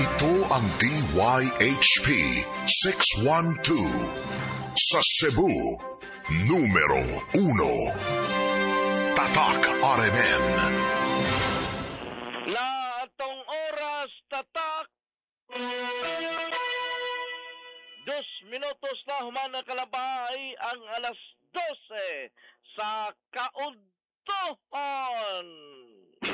Ito ang DYHP 612 sa Cebu, numero 1. Tatak RMN. Atong oras, tatak. 2 minutos na humana kalabay ang alas 12 sa kauntohon.